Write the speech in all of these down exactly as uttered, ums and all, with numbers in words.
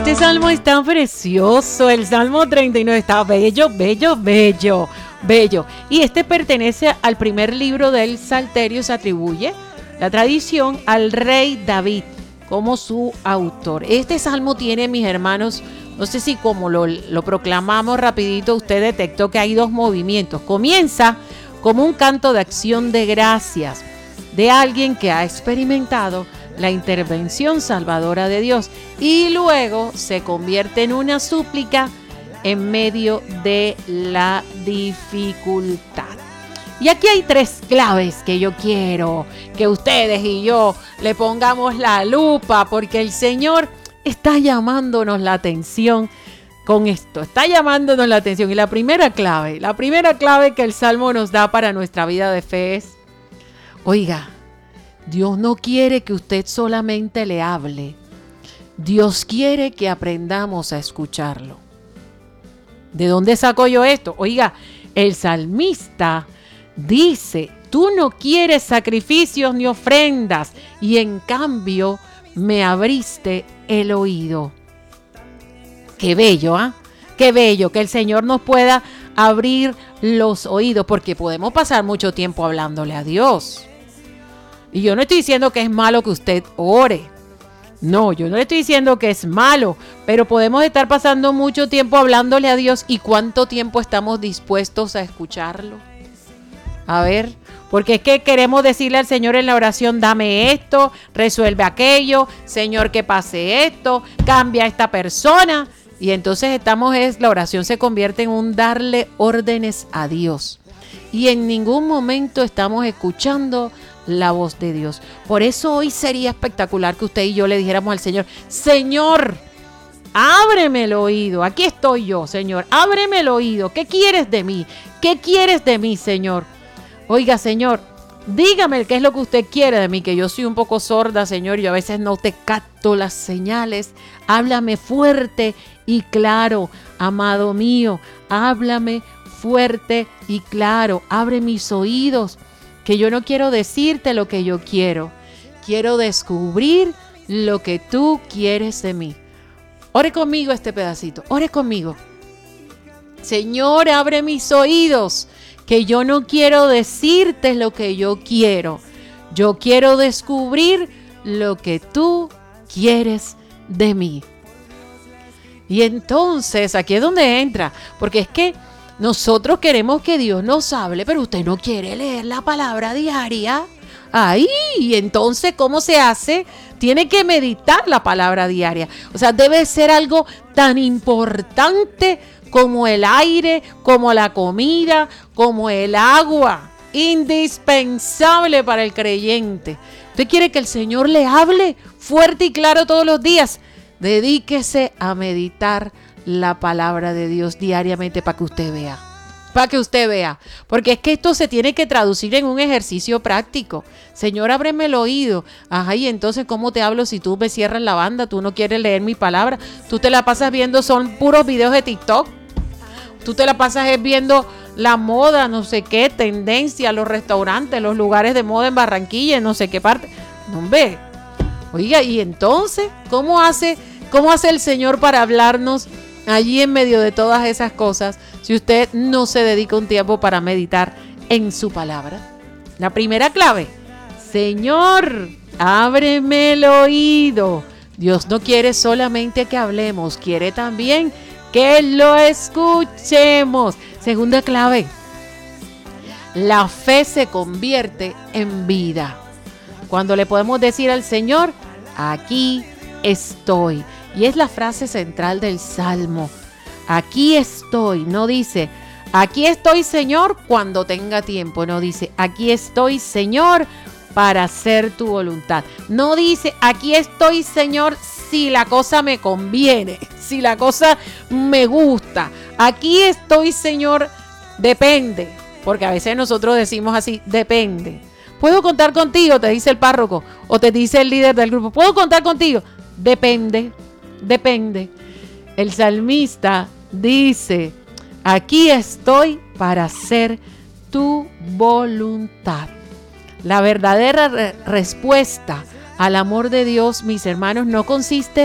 Este salmo está precioso, el Salmo treinta y nueve está bello, bello, bello, bello. Y este pertenece al primer libro del Salterio, se atribuye la tradición al rey David como su autor. Este salmo tiene, mis hermanos, no sé si como lo, lo proclamamos rapidito, usted detectó que hay dos movimientos. Comienza como un canto de acción de gracias de alguien que ha experimentado la intervención salvadora de Dios y luego se convierte en una súplica en medio de la dificultad. Y aquí hay tres claves que yo quiero que ustedes y yo le pongamos la lupa, porque el Señor está llamándonos la atención con esto, está llamándonos la atención. Y la primera clave, la primera clave que el Salmo nos da para nuestra vida de fe es, oiga, Dios no quiere que usted solamente le hable. Dios quiere que aprendamos a escucharlo. ¿De dónde saco yo esto? Oiga, el salmista dice, tú no quieres sacrificios ni ofrendas, y en cambio me abriste el oído. Qué bello, ¿ah? ¿eh? Qué bello que el Señor nos pueda abrir los oídos, porque podemos pasar mucho tiempo hablándole a Dios. Y yo no estoy diciendo que es malo que usted ore. No, yo no le estoy diciendo que es malo, pero podemos estar pasando mucho tiempo hablándole a Dios. ¿Y cuánto tiempo estamos dispuestos a escucharlo? A ver, porque es que queremos decirle al Señor en la oración, dame esto, resuelve aquello, Señor, que pase esto, cambia a esta persona. Y entonces estamos, es, la oración se convierte en un darle órdenes a Dios. Y en ningún momento estamos escuchando la voz de Dios. Por eso hoy sería espectacular que usted y yo le dijéramos al Señor, Señor, ábreme el oído, aquí estoy yo, Señor, ábreme el oído, ¿qué quieres de mí? ¿Qué quieres de mí, Señor? Oiga, Señor, dígame qué es lo que usted quiere de mí, que yo soy un poco sorda, Señor, yo a veces no te capto las señales. Háblame fuerte y claro, amado mío, háblame fuerte y claro, abre mis oídos, que yo no quiero decirte lo que yo quiero, quiero descubrir lo que tú quieres de mí. Ore conmigo este pedacito, ore conmigo. Señor, abre mis oídos, que yo no quiero decirte lo que yo quiero, yo quiero descubrir lo que tú quieres de mí. Y entonces aquí es donde entra, porque es que nosotros queremos que Dios nos hable, pero usted no quiere leer la palabra diaria. Ahí, y entonces, ¿cómo se hace? Tiene que meditar la palabra diaria. O sea, debe ser algo tan importante como el aire, como la comida, como el agua. Indispensable para el creyente. ¿Usted quiere que el Señor le hable fuerte y claro todos los días? Dedíquese a meditar la palabra de Dios diariamente para que usted vea, para que usted vea, porque es que esto se tiene que traducir en un ejercicio práctico. Señor, ábreme el oído. Ajá, y entonces, ¿cómo te hablo si tú me cierras la banda? Tú no quieres leer mi palabra, tú te la pasas viendo, son puros videos de TikTok, tú te la pasas viendo la moda, no sé qué, tendencia, los restaurantes, los lugares de moda en Barranquilla, en no sé qué parte. No ve. Oiga, y entonces, ¿cómo hace, cómo hace el Señor para hablarnos allí en medio de todas esas cosas, si usted no se dedica un tiempo para meditar en su palabra? La primera clave, Señor, ábreme el oído. Dios no quiere solamente que hablemos, quiere también que lo escuchemos. Segunda clave, la fe se convierte en vida. Cuando le podemos decir al Señor, aquí estoy. Y es la frase central del Salmo. Aquí estoy. No dice, aquí estoy, Señor, cuando tenga tiempo. No dice, aquí estoy, Señor, para hacer tu voluntad. No dice, aquí estoy, Señor, si la cosa me conviene, si la cosa me gusta. Aquí estoy, Señor, depende. Porque a veces nosotros decimos así, depende. ¿Puedo contar contigo? Te dice el párroco o te dice el líder del grupo. ¿Puedo contar contigo? Depende. Depende. El salmista dice, aquí estoy para hacer tu voluntad. La verdadera re- respuesta al amor de Dios, mis hermanos, no consiste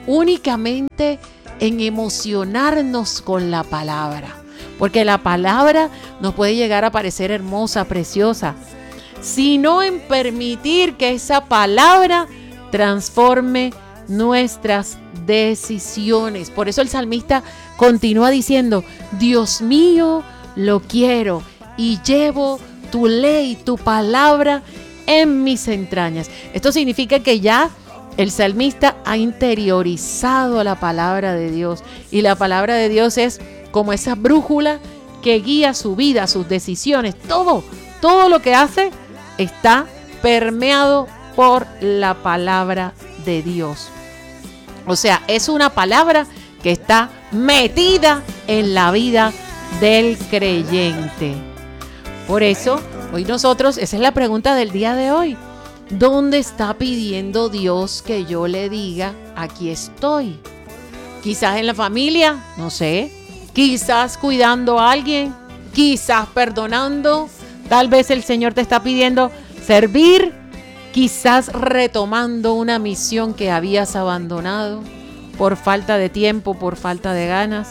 únicamente en emocionarnos con la palabra, porque la palabra nos puede llegar a parecer hermosa, preciosa, sino en permitir que esa palabra transforme nuestras decisiones. Por eso el salmista continúa diciendo: Dios mío, lo quiero y llevo tu ley, tu palabra en mis entrañas. Esto significa que ya el salmista ha interiorizado la palabra de Dios, y la palabra de Dios es como esa brújula que guía su vida, sus decisiones. Todo, todo lo que hace está permeado por la palabra de Dios. O sea, es una palabra que está metida en la vida del creyente. Por eso, hoy nosotros, esa es la pregunta del día de hoy. ¿Dónde está pidiendo Dios que yo le diga, aquí estoy? Quizás en la familia, no sé. Quizás cuidando a alguien, quizás perdonando. Tal vez el Señor te está pidiendo servir, quizás retomando una misión que habías abandonado por falta de tiempo, por falta de ganas.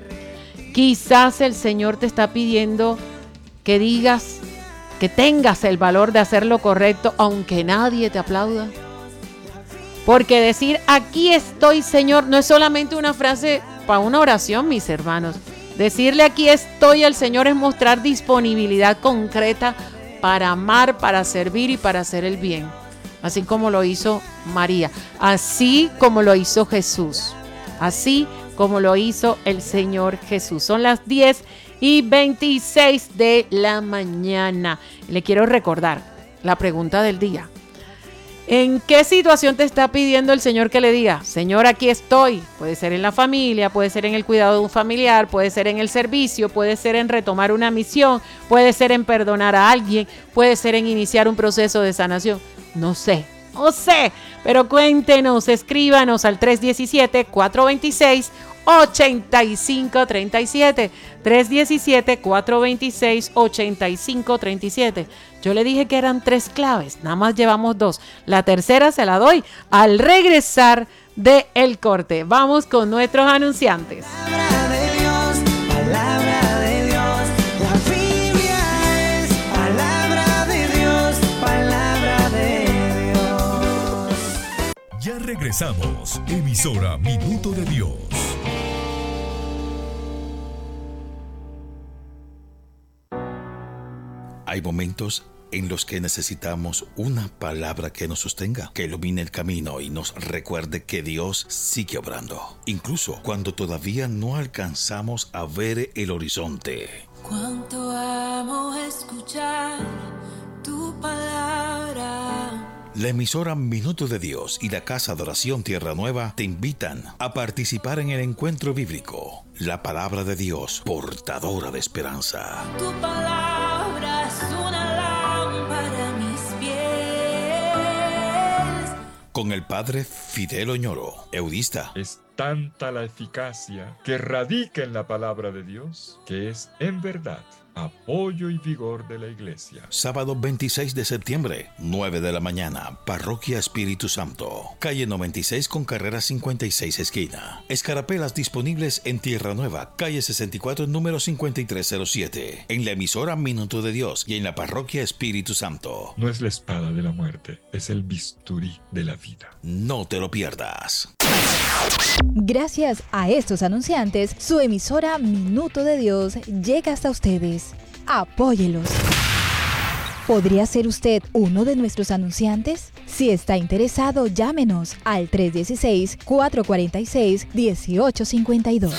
Quizás el Señor te está pidiendo que digas, que tengas el valor de hacer lo correcto aunque nadie te aplauda. Porque decir aquí estoy, Señor, no es solamente una frase para una oración, mis hermanos. Decirle aquí estoy al Señor es mostrar disponibilidad concreta para amar, para servir y para hacer el bien. Así como lo hizo María, así como lo hizo Jesús, así como lo hizo el Señor Jesús. Son las diez y veintiséis de la mañana. Le quiero recordar la pregunta del día. ¿En qué situación te está pidiendo el Señor que le diga, Señor, aquí estoy? Puede ser en la familia, puede ser en el cuidado de un familiar, puede ser en el servicio, puede ser en retomar una misión, puede ser en perdonar a alguien, puede ser en iniciar un proceso de sanación. No sé, no sé, pero cuéntenos, escríbanos al tres uno siete, cuatro dos seis, ocho cinco tres siete, tres uno siete, cuatro dos seis, ocho cinco tres siete. Yo le dije que eran tres claves, nada más llevamos dos. La tercera se la doy al regresar del corte. Vamos con nuestros anunciantes. Palabra de Dios, palabra de Dios, la Biblia es palabra de Dios, palabra de Dios. Ya regresamos, emisora Minuto de Dios. Hay momentos en los que necesitamos una palabra que nos sostenga, que ilumine el camino y nos recuerde que Dios sigue obrando, incluso cuando todavía no alcanzamos a ver el horizonte. Cuánto amo escuchar tu palabra. La emisora Minuto de Dios y la Casa de Oración Tierra Nueva te invitan a participar en el encuentro bíblico, la palabra de Dios, portadora de esperanza. Tu palabra es una lámpara a mis pies. Con el padre Fidel Oñoro, eudista. Es tanta la eficacia que radica en la palabra de Dios, que es en verdad apoyo y vigor de la iglesia. Sábado veintiséis de septiembre, nueve de la mañana, Parroquia Espíritu Santo, calle noventa y seis con carrera cincuenta y seis esquina. Escarapelas disponibles en Tierra Nueva, calle sesenta y cuatro, número cincuenta y tres cero siete. En la emisora Minuto de Dios y en la Parroquia Espíritu Santo. No es la espada de la muerte, es el bisturí de la vida. No te lo pierdas. Gracias a estos anunciantes, su emisora Minuto de Dios llega hasta ustedes. Apóyelos. ¿Podría ser usted uno de nuestros anunciantes? Si está interesado, llámenos al tres uno seis, cuatro cuatro seis, uno ocho cinco dos.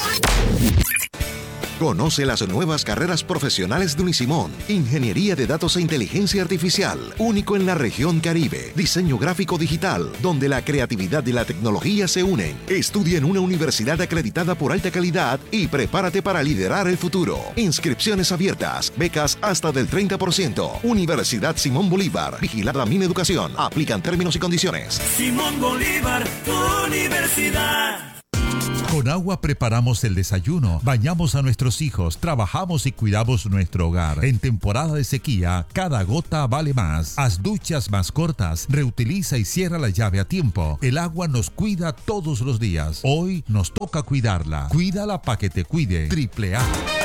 Conoce las nuevas carreras profesionales de Unisimón. Ingeniería de Datos e Inteligencia Artificial, único en la región Caribe. Diseño gráfico digital, donde la creatividad y la tecnología se unen. Estudia en una universidad acreditada por alta calidad y prepárate para liderar el futuro. Inscripciones abiertas, becas hasta del treinta por ciento. Universidad Simón Bolívar, vigilada Mineducación. Aplican términos y condiciones. Simón Bolívar, tu universidad. Con agua preparamos el desayuno, bañamos a nuestros hijos, trabajamos y cuidamos nuestro hogar. En temporada de sequía, cada gota vale más. Haz duchas más cortas, reutiliza y cierra la llave a tiempo. El agua nos cuida todos los días. Hoy nos toca cuidarla. Cuídala para que te cuide. Triple A.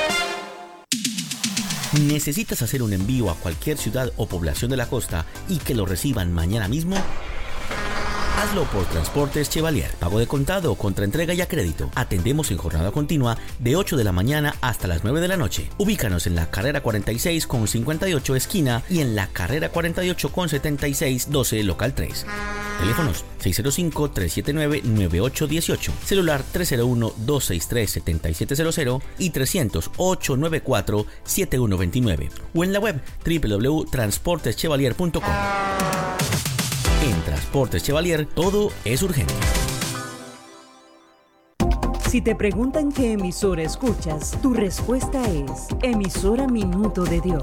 ¿Necesitas hacer un envío a cualquier ciudad o población de la costa y que lo reciban mañana mismo? Hazlo por Transportes Chevalier. Pago de contado o contra entrega y a crédito. Atendemos en jornada continua de ocho de la mañana hasta las nueve de la noche. Ubícanos en la carrera cuarenta y seis con cincuenta y ocho esquina y en la carrera cuarenta y ocho con setenta y seis doce local tres. Teléfonos seis cero cinco, tres siete nueve, nueve ocho uno ocho. Celular tres cero uno, dos seis tres, siete siete cero cero y trescientos, ocho nueve cuatro, siete uno dos nueve. O en la web doble u doble u doble u punto transportes chevalier punto com. En Transportes Chevalier, todo es urgente. Si te preguntan qué emisora escuchas, tu respuesta es emisora Minuto de Dios.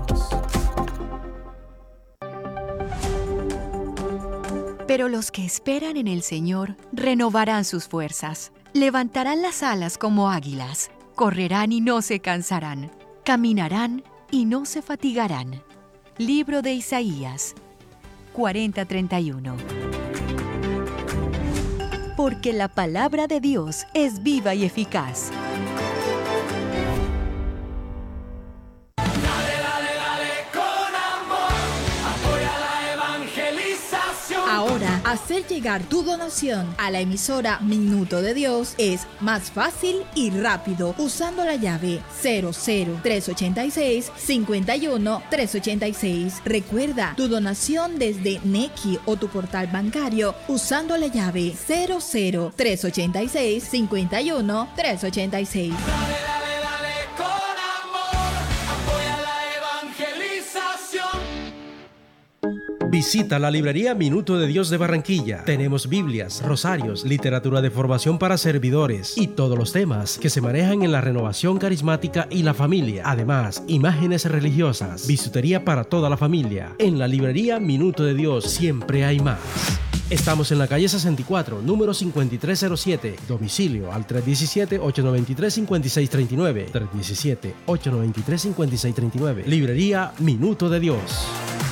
Pero los que esperan en el Señor renovarán sus fuerzas, levantarán las alas como águilas, correrán y no se cansarán, caminarán y no se fatigarán. Libro de Isaías cuarenta treinta y uno. Porque la palabra de Dios es viva y eficaz. Ahora, hacer llegar tu donación a la emisora Minuto de Dios es más fácil y rápido usando la llave cero cero tres ocho seis, cinco uno tres ocho seis. Recuerda tu donación desde Nequi o tu portal bancario usando la llave cero cero tres ocho seis, cinco uno tres ocho seis. Visita la librería Minuto de Dios de Barranquilla. Tenemos Biblias, rosarios, literatura de formación para servidores y todos los temas que se manejan en la renovación carismática y la familia. Además, imágenes religiosas, bisutería para toda la familia. En la librería Minuto de Dios siempre hay más. Estamos en la calle sesenta y cuatro, número cincuenta y tres cero siete. Domicilio al tres uno siete, ocho nueve tres, cinco seis tres nueve. tres uno siete, ocho nueve tres, cinco seis tres nueve. Librería Minuto de Dios.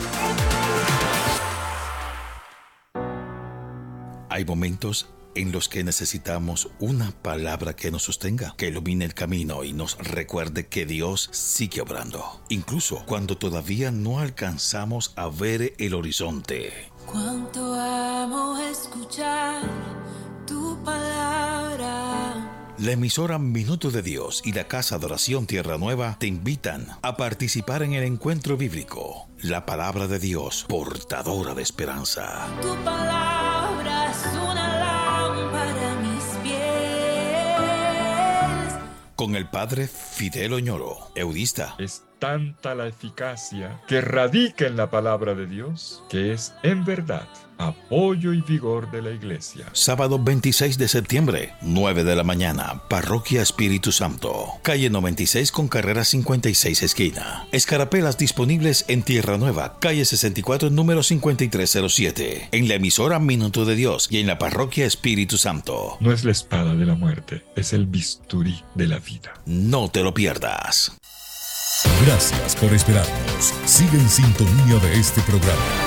Hay momentos en los que necesitamos una palabra que nos sostenga, que ilumine el camino y nos recuerde que Dios sigue obrando, incluso cuando todavía no alcanzamos a ver el horizonte. Cuánto amo escuchar tu palabra. La emisora Minuto de Dios y la Casa de Oración Tierra Nueva te invitan a participar en el encuentro bíblico. La palabra de Dios, portadora de esperanza. Tu palabra es una lámpara a mis pies. Con el padre Fidel Oñoro, eudista. Es tanta la eficacia que radica en la palabra de Dios, que es en verdad apoyo y vigor de la iglesia. Sábado veintiséis de septiembre, nueve de la mañana, Parroquia Espíritu Santo. Calle noventa y seis con carrera cincuenta y seis esquina. Escarapelas disponibles en Tierra Nueva, calle sesenta y cuatro, número cincuenta y tres cero siete. En la emisora Minuto de Dios y en la Parroquia Espíritu Santo. No es la espada de la muerte, es el bisturí de la vida. No te lo pierdas. Gracias por esperarnos. Sigue en sintonía de este programa.